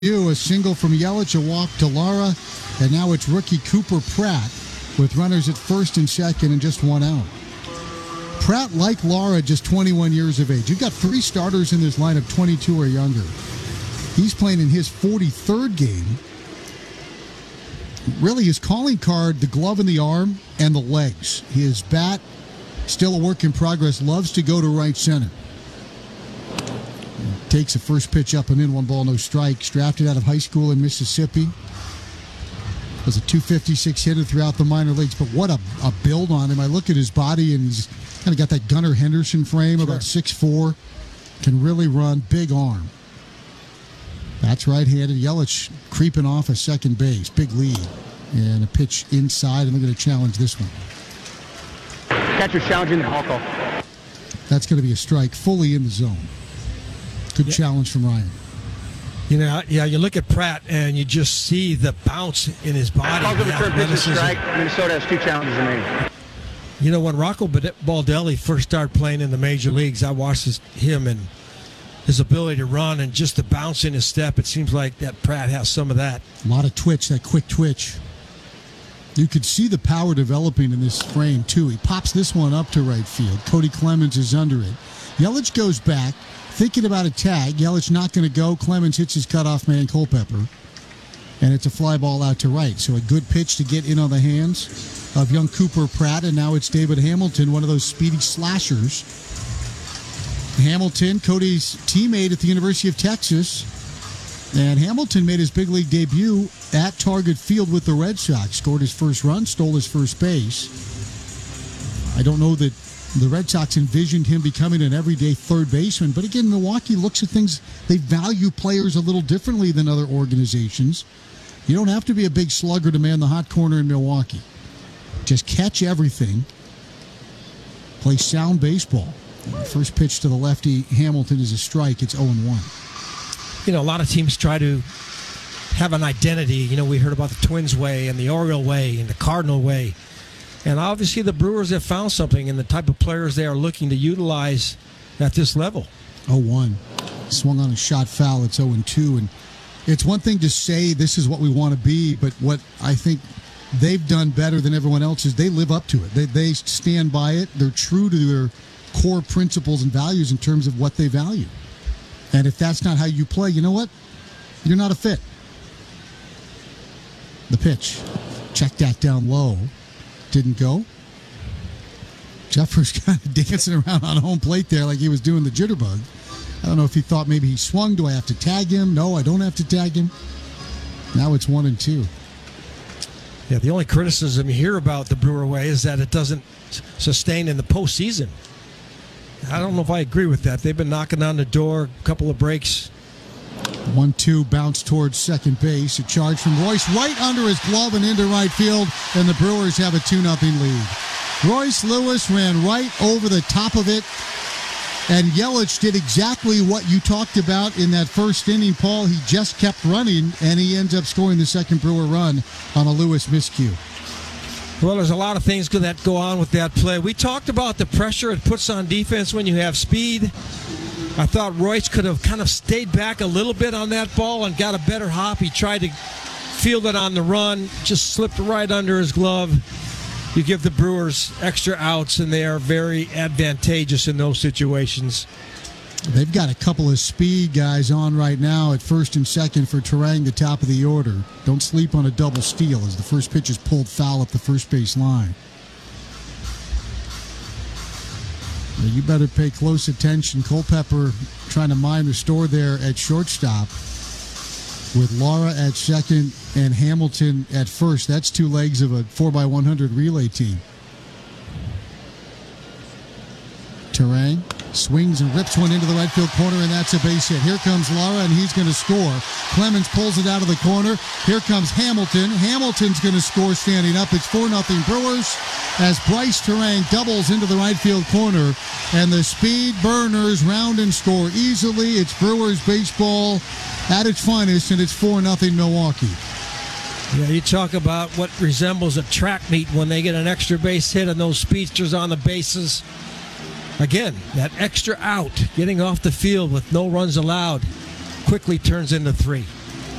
A single from Yelich, a walk to Lara, and now it's rookie Cooper Pratt with runners at first and second and just one out. Pratt, like Lara, just 21 years of age. You've got three starters in this lineup, 22 or younger. He's playing in his 43rd game. Really, his calling card, the glove in the arm and the legs. His bat, still a work in progress, loves to go to right center. Takes the first pitch up and in, 1 ball, no strikes. Drafted out of high school in Mississippi. Was a .256 hitter throughout the minor leagues, but what a build on him. I look at his body, and he's kind of got that Gunnar Henderson frame, sure. About 6'4". Can really run, big arm. That's right-handed. Yelich creeping off at second base. Big lead. And a pitch inside, and they're going to challenge this one. Catcher challenging the ball call. That's going to be a strike, fully in the zone. Good challenge from Ryan. You know, you look at Pratt and you just see the bounce in his body. Calls over third pitch and strike. Minnesota has 2 challenges remaining. You know, when Rocco Baldelli first started playing in the major leagues, I watched him and his ability to run and just the bounce in his step. It seems like that Pratt has some of that. A lot of twitch, that quick twitch. You could see the power developing in this frame, too. He pops this one up to right field. Cody Clemens is under it. Yelich goes back. Thinking about a tag. Yelich not going to go. Clemens hits his cutoff man, Culpepper. And it's a fly ball out to right. So a good pitch to get in on the hands of young Cooper Pratt. And now it's David Hamilton, one of those speedy slashers. Hamilton, Cody's teammate at the University of Texas. And Hamilton made his big league debut at Target Field with the Red Sox. Scored his first run, stole his first base. I don't know that the Red Sox envisioned him becoming an everyday third baseman. But again, Milwaukee looks at things, they value players a little differently than other organizations. You don't have to be a big slugger to man the hot corner in Milwaukee. Just catch everything. Play sound baseball. First pitch to the lefty, Hamilton, is a strike. It's 0-1. You know, a lot of teams try to have an identity. You know, we heard about the Twins way and the Oriole way and the Cardinal way. And obviously the Brewers have found something in the type of players they are looking to utilize at this level. 0-1. Swung on a shot foul. It's 0-2. And it's one thing to say this is what we want to be, but what I think they've done better than everyone else is they live up to it. They stand by it. They're true to their core principles and values in terms of what they value. And if that's not how you play, you know what? You're not a fit. The pitch. Check that down low. Didn't go. Jeffers kind of dancing around on home plate there like he was doing the jitterbug. I don't know if he thought maybe he swung. Do I have to tag him? No, I don't have to tag him. Now it's 1-2. Yeah, the only criticism you hear about the Brewer way is that it doesn't sustain in the postseason. I don't know if I agree with that. They've been knocking on the door, a couple of breaks. 1-2, bounce towards second base. A charge from Royce right under his glove and into right field, and the Brewers have a 2-0 lead. Royce Lewis ran right over the top of it, and Yelich did exactly what you talked about in that first inning, Paul. He just kept running, and he ends up scoring the second Brewer run on a Lewis miscue. Well, there's a lot of things that go on with that play. We talked about the pressure it puts on defense when you have speed. I thought Royce could have kind of stayed back a little bit on that ball and got a better hop. He tried to field it on the run, just slipped right under his glove. You give the Brewers extra outs, and they are very advantageous in those situations. They've got a couple of speed guys on right now at first and second for Turang, the top of the order. Don't sleep on a double steal as the first pitch is pulled foul up the first base line. You better pay close attention. Culpepper trying to mine the store there at shortstop with Lara at second and Hamilton at first. That's 2 legs of a 4x100 relay team. Turang swings and rips one into the right field corner, and that's a base hit. Here comes Lara, and he's going to score. Clemens pulls it out of the corner. Here comes Hamilton. Hamilton's going to score standing up. It's 4-0 Brewers as Bryce Turang doubles into the right field corner, and the speed burners round and score easily. It's Brewers baseball at its finest, and it's 4-0 Milwaukee. Yeah, you talk about what resembles a track meet when they get an extra base hit and those speedsters on the bases. Again, that extra out, getting off the field with no runs allowed, quickly turns into 3.